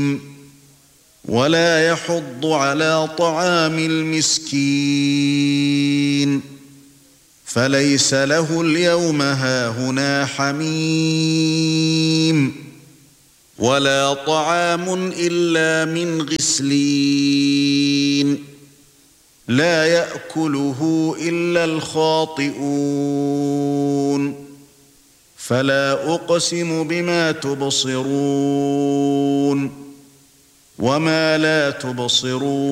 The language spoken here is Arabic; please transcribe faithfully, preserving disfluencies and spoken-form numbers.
ولا يحض على طعام المسكين فليس له اليوم هاهنا حميم ولا طعام إلا من غسلين لا يأكله إلا الخاطئون فلا أقسم بما تبصرون وما لا تبصرون